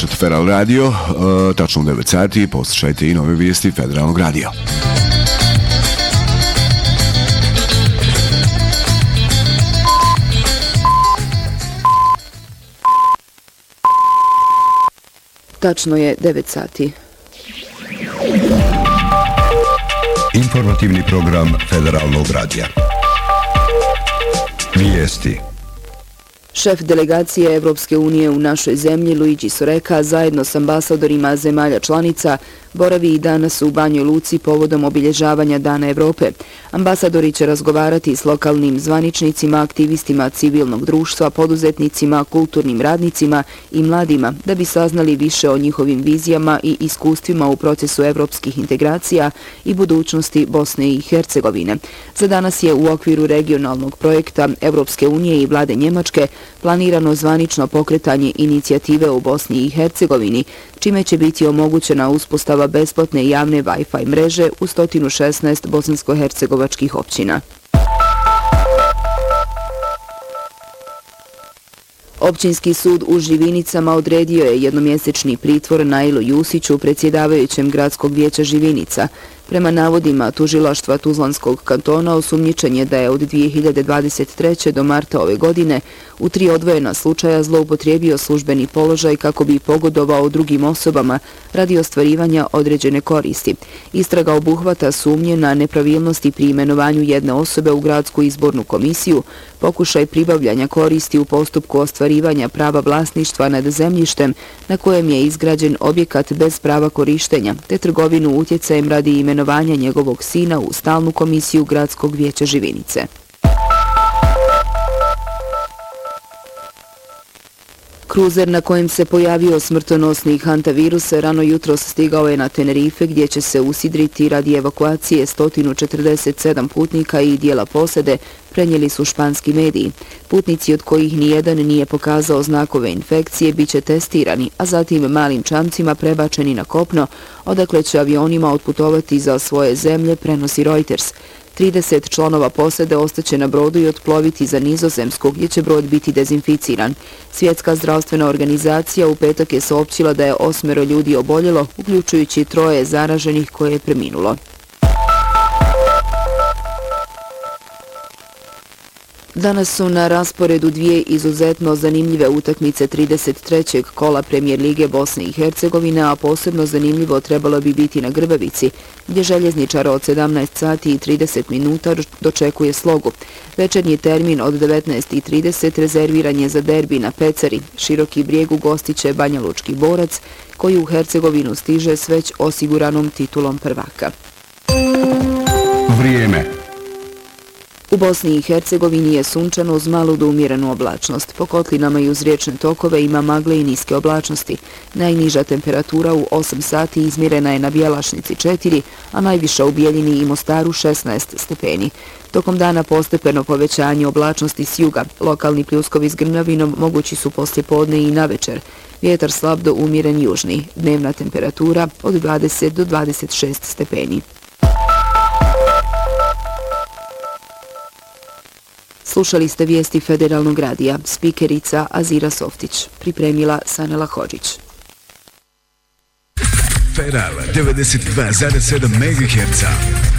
slušate Federal Radio, tačno u 9 sati, poslušajte i nove vijesti Federalnog radija. Tačno je 9 sati. Informativni program Federalnog radija. Vijesti. Šef delegacije Evropske unije u našoj zemlji Luigi Soreka zajedno s ambasadorima zemalja članica boravi i danas u Banjoj Luci povodom obilježavanja Dana Evrope. Ambasadori će razgovarati s lokalnim zvaničnicima, aktivistima civilnog društva, poduzetnicima, kulturnim radnicima i mladima da bi saznali više o njihovim vizijama i iskustvima u procesu evropskih integracija i budućnosti Bosne i Hercegovine. Za danas je u okviru regionalnog projekta Evropske unije i vlade Njemačke planirano zvanično pokretanje inicijative u Bosni i Hercegovini, čime će biti omogućena uspostava besplatne javne Wi-Fi mreže u 116 bosansko-hercegovačkih općina. Općinski sud u Živinicama odredio je jednomjesečni pritvor Nailu Jusiću, predsjedavajućem gradskog vijeća Živinica. Prema navodima tužilaštva Tuzlanskog kantona osumnjičen je da je od 2023. do marta ove godine u 3 odvojena slučaja zloupotrijebio službeni položaj kako bi pogodovao drugim osobama radi ostvarivanja određene koristi. Istraga obuhvata sumnje na nepravilnosti pri imenovanju jedne osobe u gradsku izbornu komisiju, pokušaj pribavljanja koristi u postupku ostvarivanja prava vlasništva nad zemljištem na kojem je izgrađen objekat bez prava korištenja, te trgovinu utjecajem radi imenovanja njegovog sina u stalnu komisiju gradskog vijeća Živinice. Kruzer na kojem se pojavio smrtonosni hantavirus rano jutros stigao je na Tenerife gdje će se usidriti radi evakuacije 147 putnika i dijela posade, prenijeli su španski mediji. Putnici od kojih nijedan nije pokazao znakove infekcije bit će testirani, a zatim malim čamcima prebačeni na kopno, odakle će avionima otputovati za svoje zemlje, prenosi Reuters. 30 članova posade ostaće na brodu i otploviti za Nizozemsku, gdje će brod biti dezinficiran. Svjetska zdravstvena organizacija u petak je saopćila da je 8 ljudi oboljelo, uključujući 3 zaraženih koje je preminulo. Danas su na rasporedu 2 izuzetno zanimljive utakmice 33. kola Premijer Lige Bosne i Hercegovine, a posebno zanimljivo trebalo bi biti na Grbavici, gdje Željezničar od 17 sati i 30 minuta dočekuje Slogu. Večernji termin od 19:30 rezerviran je za derbi na Pecari. Široki Brijeg ugostiće Banja Lučki Borac, koji u Hercegovinu stiže s već osiguranom titulom prvaka. Vrijeme. U Bosni i Hercegovini je sunčano uz malu do umjerenu oblačnost. Po kotlinama i uz riječne tokove ima magle i niske oblačnosti. Najniža temperatura u 8 sati izmjerena je na Bjelašnici 4, a najviša u Bijeljini i Mostaru 16 stepeni. Tokom dana postepeno povećanje oblačnosti s juga. Lokalni pljuskovi s grmljavinom mogući su poslijepodne i navečer. Vjetar slab do umjeren južni. Dnevna temperatura od 20 do 26 stepeni. Slušali ste vijesti Federalnog radija, spikerica Azira Softić, pripremila Sanela Hodžić. Federal 92,7 MHz.